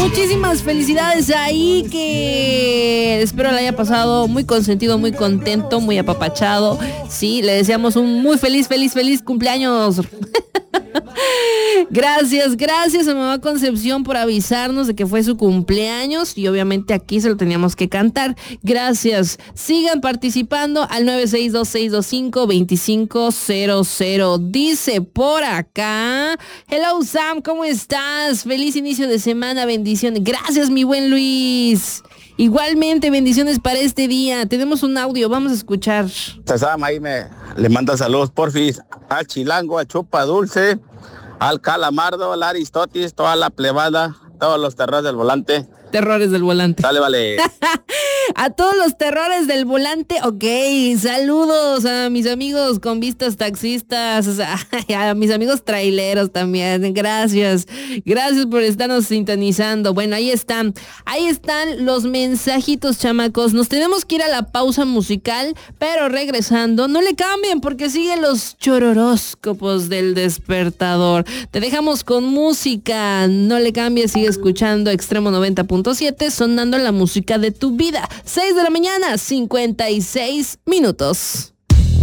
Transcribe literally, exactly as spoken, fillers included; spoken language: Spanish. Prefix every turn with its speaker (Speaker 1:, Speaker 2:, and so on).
Speaker 1: Muchísimas felicidades ahí, que espero le haya pasado muy consentido, muy contento, muy apapachado. Sí, le deseamos un muy feliz, feliz, feliz cumpleaños. Gracias, gracias a mamá Concepción por avisarnos de que fue su cumpleaños y obviamente aquí se lo teníamos que cantar. Gracias. Sigan participando al nueve seis dos, seis dos cinco, dos cinco cero cero. Dice por acá: hello Sam, ¿cómo estás? Feliz inicio de semana, bendiciones. Gracias, mi buen Luis. Igualmente, bendiciones para este día. Tenemos un audio, vamos a escuchar.
Speaker 2: Sam ahí me le manda saludos, porfis, al Chilango, al Chupa Dulce, al Calamardo, al Aristóteles, toda la plebada, todos los terrores del volante.
Speaker 1: Terrores del volante.
Speaker 2: Dale, vale.
Speaker 1: A todos los terrores del volante, ok. Saludos a mis amigos con vistas taxistas, a mis amigos traileros también. Gracias. Gracias por estarnos sintonizando. Bueno, ahí están. Ahí están los mensajitos, chamacos. Nos tenemos que ir a la pausa musical, pero regresando, no le cambien porque siguen los chororóscopos del despertador. Te dejamos con música. No le cambies, sigue escuchando Extremo noventa punto siete, sonando la música de tu vida. seis de la mañana, cincuenta y seis minutos.